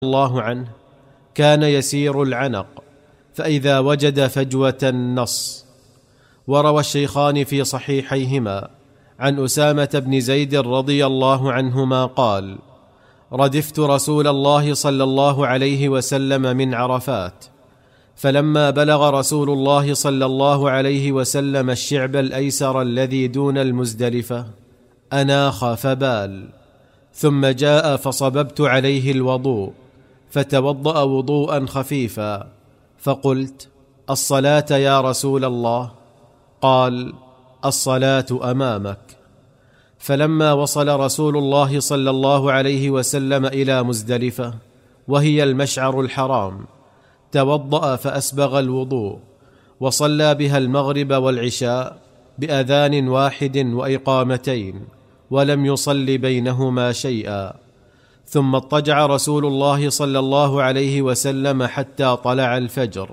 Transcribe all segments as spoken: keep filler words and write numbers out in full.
الله عنه كان يسير العنق، فإذا وجد فجوة نص. وروى الشيخان في صحيحيهما عن أسامة بن زيد رضي الله عنهما قال: ردفت رسول الله صلى الله عليه وسلم من عرفات، فلما بلغ رسول الله صلى الله عليه وسلم الشعب الأيسر الذي دون المزدلفة أناخ فبال، ثم جاء فصببت عليه الوضوء فتوضأ وضوءا خفيفا، فقلت: الصلاة يا رسول الله؟ قال: الصلاة أمامك. فلما وصل رسول الله صلى الله عليه وسلم إلى مزدلفة وهي المشعر الحرام توضأ فأسبغ الوضوء، وصلى بها المغرب والعشاء بأذان واحد وإقامتين، ولم يصل بينهما شيئا. ثم اضطجع رسول الله صلى الله عليه وسلم حتى طلع الفجر.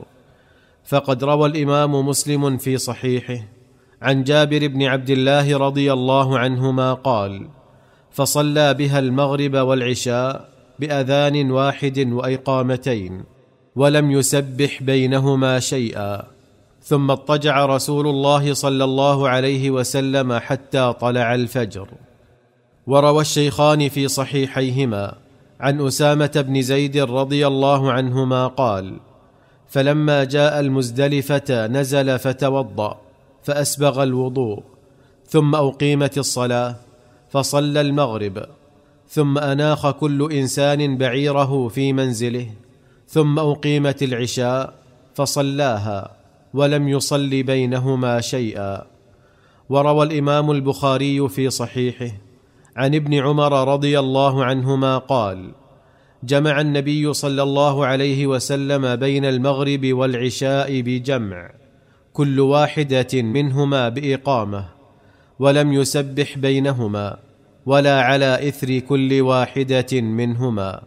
فقد روى الإمام مسلم في صحيحه عن جابر بن عبد الله رضي الله عنهما قال: فصلى بها المغرب والعشاء بأذان واحد وإقامتين، ولم يسبح بينهما شيئا. ثم اضطجع رسول الله صلى الله عليه وسلم حتى طلع الفجر. وروى الشيخان في صحيحيهما عن أسامة بن زيد رضي الله عنهما قال: فلما جاء المزدلفة نزل فتوضأ فأسبغ الوضوء، ثم أقيمت الصلاة فصلى المغرب، ثم أناخ كل إنسان بعيره في منزله، ثم أقيمت العشاء فصلاها، ولم يصل بينهما شيئا. وروى الإمام البخاري في صحيحه عن ابن عمر رضي الله عنهما قال: جمع النبي صلى الله عليه وسلم بين المغرب والعشاء بجمع، كل واحدة منهما بإقامة، ولم يسبح بينهما ولا على إثر كل واحدة منهما.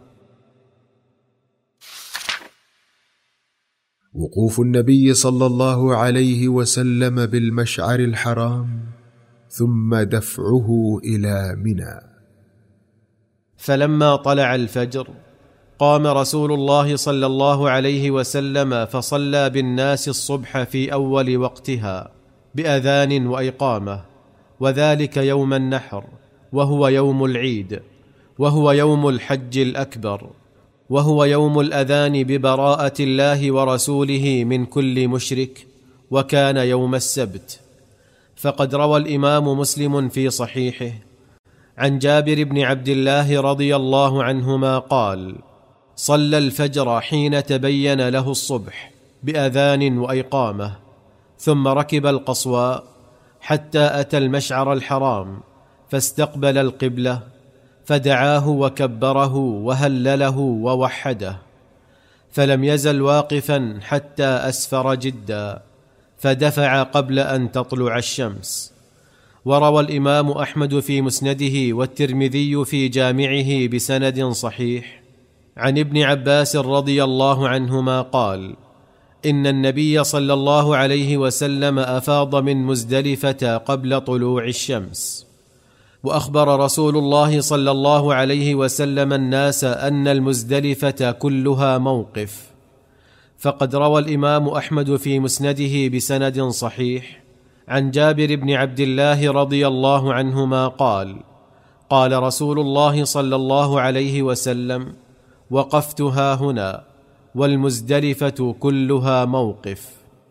وقوف النبي صلى الله عليه وسلم بالمشعر الحرام ثم دفعه إلى منى. فلما طلع الفجر قام رسول الله صلى الله عليه وسلم فصلى بالناس الصبح في أول وقتها بأذان وإقامة، وذلك يوم النحر، وهو يوم العيد، وهو يوم الحج الأكبر، وهو يوم الأذان ببراءة الله ورسوله من كل مشرك، وكان يوم السبت. فقد روى الإمام مسلم في صحيحه عن جابر بن عبد الله رضي الله عنهما قال: صلى الفجر حين تبين له الصبح بأذان وإقامة، ثم ركب القصواء حتى أتى المشعر الحرام، فاستقبل القبلة، فدعاه وكبره وهلله ووحده، فلم يزل واقفا حتى أسفر جدا، فدفع قبل أن تطلع الشمس. وروى الإمام أحمد في مسنده والترمذي في جامعه بسند صحيح عن ابن عباس رضي الله عنهما قال: إن النبي صلى الله عليه وسلم أفاض من مزدلفة قبل طلوع الشمس. وأخبر رسول الله صلى الله عليه وسلم الناس أن المزدلفة كلها موقف. فقد روى الإمام أحمد في مسنده بسند صحيح عن جابر بن عبد الله رضي الله عنهما قال: قال رسول الله صلى الله عليه وسلم: وقفت ها هنا، والمزدلفة كلها موقف.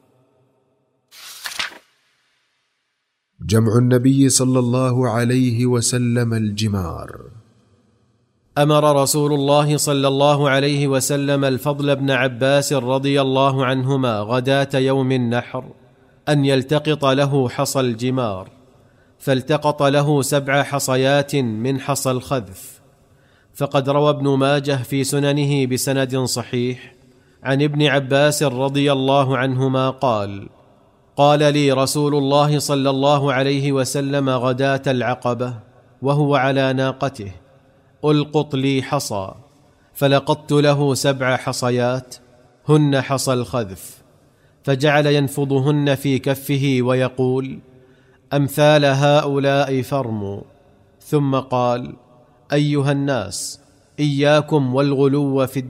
جمع النبي صلى الله عليه وسلم الجمار. أمر رسول الله صلى الله عليه وسلم الفضل بن عباس رضي الله عنهما غداة يوم النحر أن يلتقط له حصى الجمار، فالتقط له سبع حصيات من حصى الخذف. فقد روى ابن ماجه في سننه بسند صحيح عن ابن عباس رضي الله عنهما قال: قال لي رسول الله صلى الله عليه وسلم غداة العقبة وهو على ناقته: ألقط لي حصى، فلقطت له سبع حصيات هن حصى الخذف، فجعل ينفضهن في كفه ويقول: أمثال هؤلاء فرموا. ثم قال: أيها الناس، اياكم والغلو في